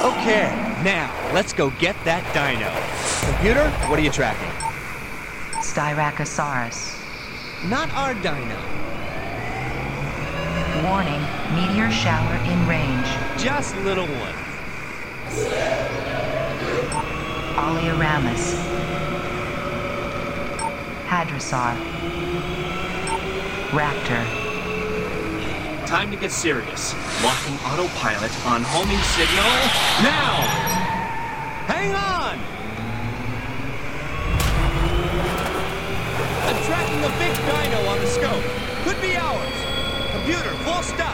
Okay, now let's go get that dino. Computer, what are you tracking? Styracosaurus. Not our dino. Warning, meteor shower in range. Just little one. Oleoramus. Hadrosaur. Raptor. Time to get serious. Locking autopilot on homing signal now! Hang on! I'm tracking a big dino on the scope. Could be ours. Computer, full stop.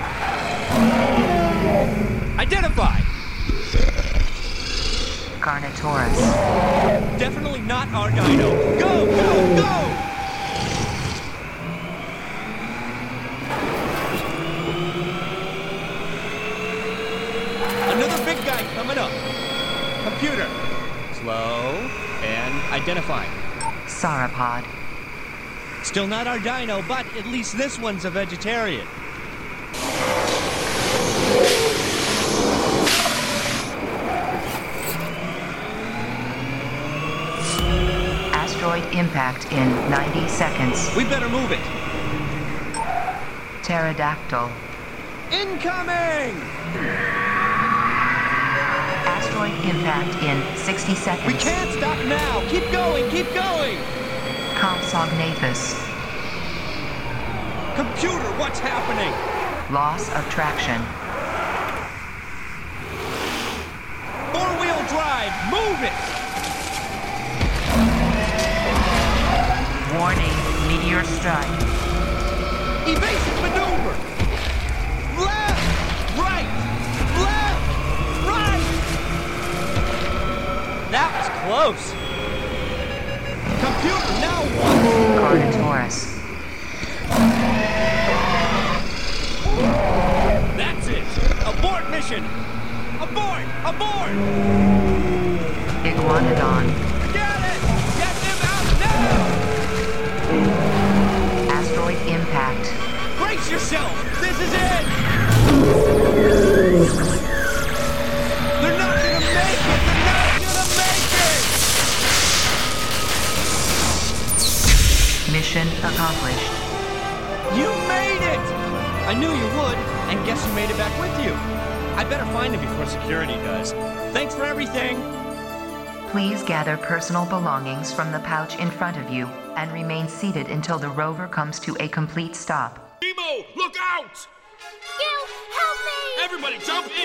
Identify. Carnotaurus. Definitely not our dino. Go, go, go! Another big guy coming up. Computer. Slow and identify. Sauropod. Still not our dino, but at least this one's a vegetarian. Asteroid impact in 90 seconds. We better move it. Pterodactyl. Incoming! Asteroid impact in 60 seconds. We can't stop now. Keep going, keep going. Compsognathus. Computer, what's happening? Loss of traction. Four-wheel drive, move it! Warning, meteor strike. Evasive maneuver! Left! Right! Left! Right! That was close. Computer, now what? Carnotaurus. That's it! Abort mission! Abort! Abort! Iguanodon. Get it! Get them out now! Asteroid impact. Brace yourself! This is it! They're not gonna make it! They're not gonna make it! Mission accomplished. You made it! I knew you would, and guess who made it back with you? I better find him before security does. Thanks for everything! Please gather personal belongings from the pouch in front of you and remain seated until the rover comes to a complete stop. Nemo, look out! Gil, help me! Everybody jump in!